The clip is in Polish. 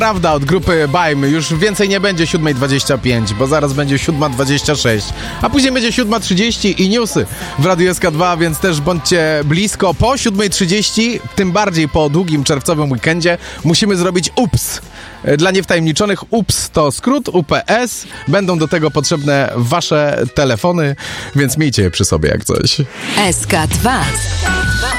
Prawda od grupy Bajmy. Już więcej nie będzie 7:25, bo zaraz będzie 7:26, a później będzie 7:30 i newsy w Radiu SK2, więc też bądźcie blisko. Po 7:30, tym bardziej po długim czerwcowym weekendzie, musimy zrobić UPS. Dla niewtajemniczonych UPS to skrót UPS. Będą do tego potrzebne wasze telefony, więc miejcie je przy sobie jak coś. SK2